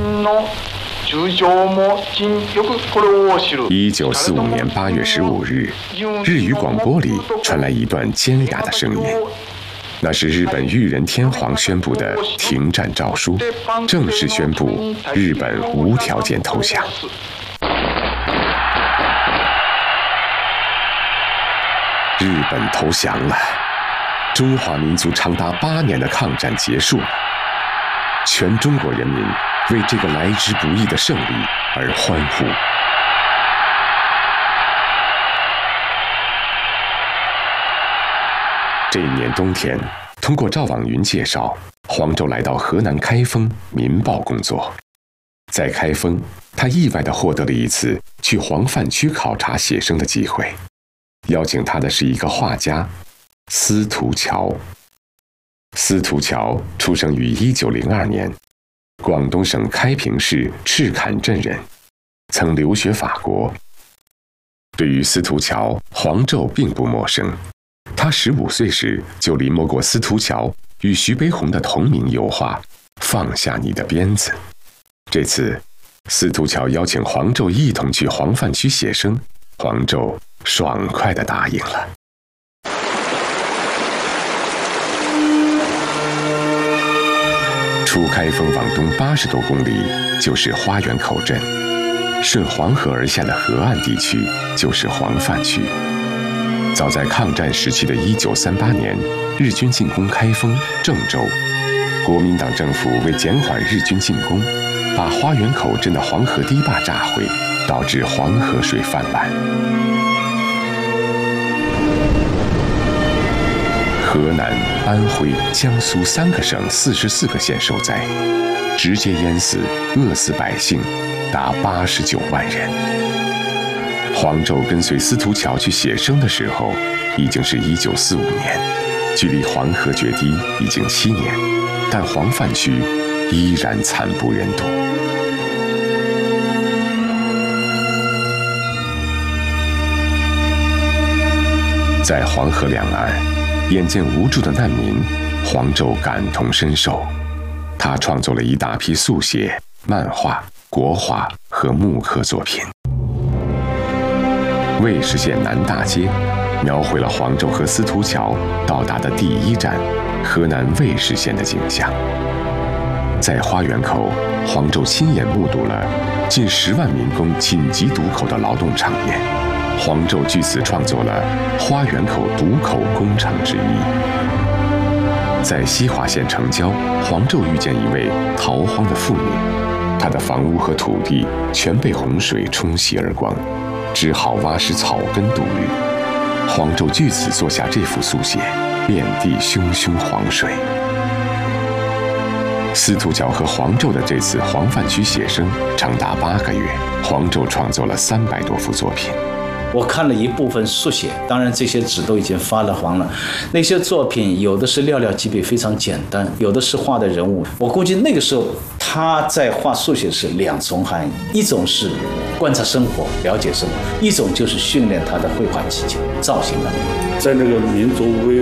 1945年8月15日，日语广播里传来一段尖哑的声音，那是日本裕仁天皇宣布的停战诏书，正式宣布日本无条件投降。日本投降了，中华民族长达8年的抗战结束了，全中国人民为这个来之不易的胜利而欢呼。这一年冬天，通过赵网云介绍，黄胄来到河南开封《民报》工作。在开封，他意外地获得了一次去黄泛区考察写生的机会。邀请他的是一个画家司徒桥。司徒桥出生于1902年，广东省开平市赤坎镇人，曾留学法国。对于司徒桥，黄胄并不陌生。他15岁时就临摹过司徒桥与徐悲鸿的同名油画《放下你的鞭子》。这次，司徒桥邀请黄胄一同去黄泛区写生，黄胄爽快地答应了。出开封往东80多公里就是花园口镇，顺黄河而下的河岸地区就是黄泛区。早在抗战时期的1938年，日军进攻开封、郑州，国民党政府为减缓日军进攻，把花园口镇的黄河堤坝炸毁，导致黄河水泛滥。河南、安徽、江苏3个省44个县受灾，直接淹死、饿死百姓达89万人。黄胄跟随司徒桥去写生的时候，已经是1945年，距离黄河决堤已经7年，但黄泛区依然惨不忍睹。在黄河两岸，眼见无助的难民，黄胄感同身受。他创作了一大批速写、漫画、国画和木刻作品。尉氏县南大街描绘了黄胄和司徒桥到达的第一站河南尉氏县的景象。在花园口，黄胄亲眼目睹了近10万民工紧急堵口的劳动场面。黄胄据此创作了花园口堵口工程之一。在西华县城郊，黄胄遇见一位逃荒的妇女，她的房屋和土地全被洪水冲洗而光，只好挖食草根度日。黄胄据此作下这幅速写《遍地汹汹黄水》。司徒桥和黄胄的这次黄泛区写生长达8个月，黄胄创作了300多幅作品。 我看了一部分速写，当然这些纸都已经发了黄了。那些作品有的是寥寥几笔，非常简单；有的是画的人物。我估计那个时候他在画速写是2重含义：一种是观察生活、了解生活；一种就是训练他的绘画技巧、造型能力。 在这个民族危